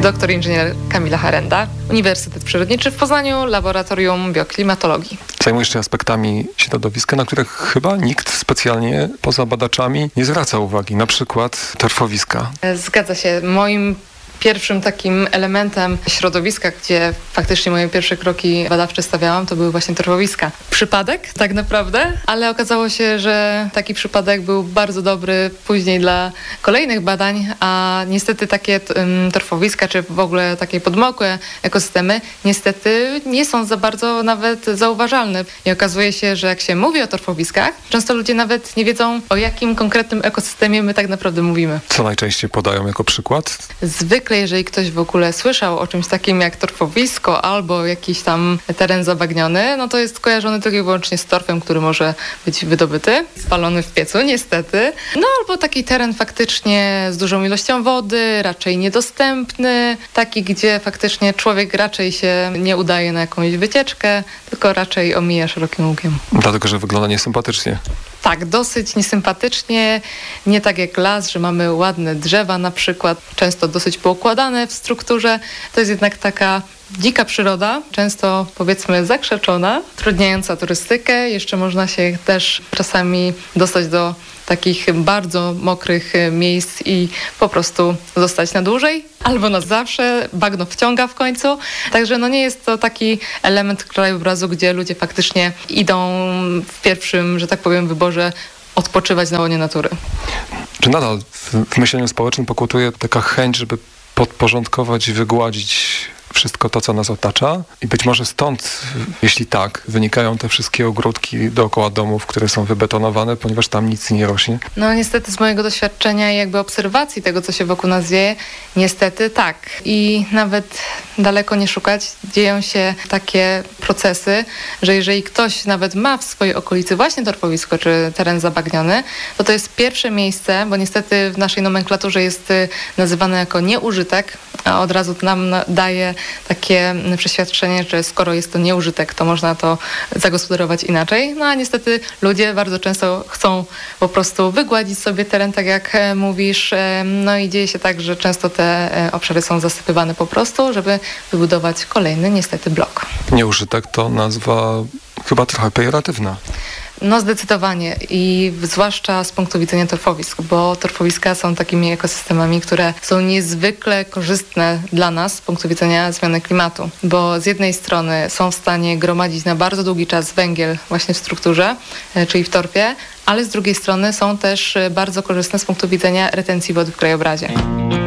doktor inżynier Kamila Harenda, Uniwersytet Przyrodniczy w Poznaniu, Laboratorium Bioklimatologii. Zajmujesz się aspektami środowiska, na których chyba nikt specjalnie poza badaczami nie zwraca uwagi, na przykład torfowiska. Zgadza się. Moim pierwszym takim elementem środowiska, gdzie faktycznie moje pierwsze kroki badawcze stawiałam, to były właśnie torfowiska. Przypadek tak naprawdę, ale okazało się, że taki przypadek był bardzo dobry później dla kolejnych badań, a niestety takie torfowiska, czy w ogóle takie podmokłe ekosystemy, niestety nie są za bardzo nawet zauważalne. I okazuje się, że jak się mówi o torfowiskach, często ludzie nawet nie wiedzą, o jakim konkretnym ekosystemie my tak naprawdę mówimy. Co najczęściej podają jako przykład? Zwykle, jeżeli ktoś w ogóle słyszał o czymś takim jak torfowisko albo jakiś tam teren zabagniony, no to jest kojarzony tylko i wyłącznie z torfem, który może być wydobyty, spalony w piecu, niestety. No albo taki teren faktycznie z dużą ilością wody, raczej niedostępny, taki, gdzie faktycznie człowiek raczej się nie udaje na jakąś wycieczkę, tylko raczej omija szerokim łukiem. Dlatego, że wygląda niesympatycznie. Tak, dosyć niesympatycznie, nie tak jak las, że mamy ładne drzewa na przykład, często dosyć poukładane w strukturze. To jest jednak taka dzika przyroda, często powiedzmy zakrzeczona, utrudniająca turystykę. Jeszcze można się też czasami dostać do takich bardzo mokrych miejsc i po prostu zostać na dłużej albo na zawsze. Bagno wciąga w końcu. Także no nie jest to taki element krajobrazu, gdzie ludzie faktycznie idą w pierwszym, że tak powiem, wyborze odpoczywać na łonie natury. Czy nadal w myśleniu społecznym pokutuje taka chęć, żeby podporządkować i wygładzić wszystko to, co nas otacza? I być może stąd, jeśli tak, wynikają te wszystkie ogródki dookoła domów, które są wybetonowane, ponieważ tam nic nie rośnie? No niestety z mojego doświadczenia i jakby obserwacji tego, co się wokół nas dzieje, niestety tak. I nawet daleko nie szukać, dzieją się takie procesy, że jeżeli ktoś nawet ma w swojej okolicy właśnie torfowisko czy teren zabagniony, to jest pierwsze miejsce, bo niestety w naszej nomenklaturze jest nazywane jako nieużytek, a od razu nam daje takie przeświadczenie, że skoro jest to nieużytek, to można to zagospodarować inaczej. No a niestety ludzie bardzo często chcą po prostu wygładzić sobie teren, tak jak mówisz. No i dzieje się tak, że często te obszary są zasypywane po prostu, żeby wybudować kolejny niestety blok. Nieużytek to nazwa chyba trochę pejoratywna. No zdecydowanie i zwłaszcza z punktu widzenia torfowisk, bo torfowiska są takimi ekosystemami, które są niezwykle korzystne dla nas z punktu widzenia zmiany klimatu, bo z jednej strony są w stanie gromadzić na bardzo długi czas węgiel właśnie w strukturze, czyli w torfie, ale z drugiej strony są też bardzo korzystne z punktu widzenia retencji wody w krajobrazie.